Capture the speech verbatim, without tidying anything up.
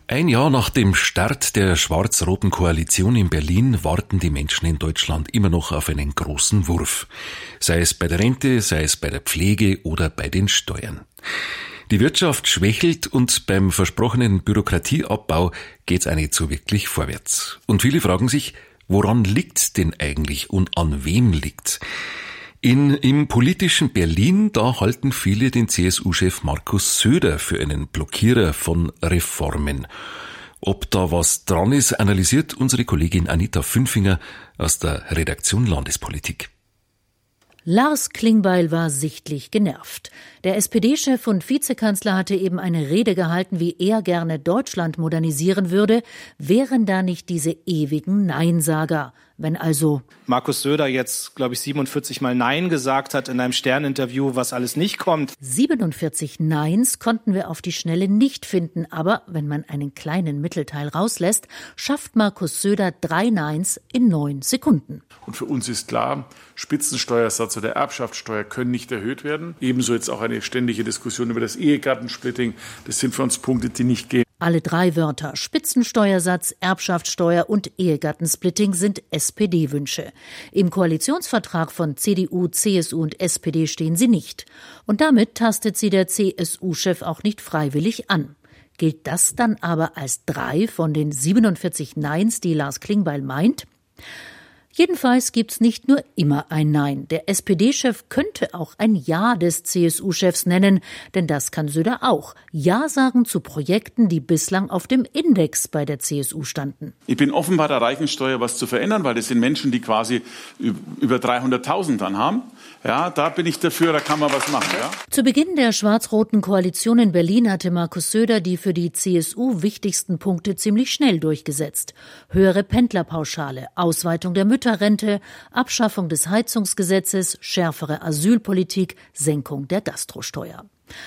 Ein Jahr nach dem Start der schwarz-roten Koalition in Berlin warten die Menschen in Deutschland immer noch auf einen großen Wurf. Sei es bei der Rente, sei es bei der Pflege oder bei den Steuern. Die Wirtschaft schwächelt und beim versprochenen Bürokratieabbau geht's auch nicht so wirklich vorwärts. Und viele fragen sich, woran liegt's denn eigentlich und an wem liegt's? In, im politischen Berlin, da halten viele den C S U-Chef Markus Söder für einen Blockierer von Reformen. Ob da was dran ist, analysiert unsere Kollegin Anita Fünfinger aus der Redaktion Landespolitik. Lars Klingbeil war sichtlich genervt. Der S P D-Chef und Vizekanzler hatte eben eine Rede gehalten, wie er gerne Deutschland modernisieren würde, wären da nicht diese ewigen Neinsager. Wenn also Markus Söder jetzt, glaube ich, siebenundvierzig Mal Nein gesagt hat in einem Stern-Interview, was alles nicht kommt. siebenundvierzig Neins konnten wir auf die Schnelle nicht finden, aber wenn man einen kleinen Mittelteil rauslässt, schafft Markus Söder drei Neins in neun Sekunden. Und für uns ist klar, Spitzensteuersatz oder Erbschaftssteuer können nicht erhöht werden. Ebenso jetzt auch eine ständige Diskussion über das Ehegattensplitting. Das sind für uns Punkte, die nicht gehen. Alle drei Wörter, Spitzensteuersatz, Erbschaftssteuer und Ehegattensplitting, sind S P D-Wünsche. Im Koalitionsvertrag von C D U, C S U und S P D stehen sie nicht. Und damit tastet sie der C S U-Chef auch nicht freiwillig an. Gilt das dann aber als drei von den siebenundvierzig Neins, die Lars Klingbeil meint? Jedenfalls gibt's nicht nur immer ein Nein. Der S P D-Chef könnte auch ein Ja des C S U-Chefs nennen, denn das kann Söder auch. Ja sagen zu Projekten, die bislang auf dem Index bei der C S U standen. Ich bin offen, bei der Reichensteuer was zu verändern, weil das sind Menschen, die quasi über dreihunderttausend dann haben. Ja, da bin ich dafür, da kann man was machen. Ja. Zu Beginn der schwarz-roten Koalition in Berlin hatte Markus Söder die für die C S U wichtigsten Punkte ziemlich schnell durchgesetzt. Höhere Pendlerpauschale, Ausweitung der Mütterrente, Abschaffung des Heizungsgesetzes, schärfere Asylpolitik, Senkung der Gastrosteuer.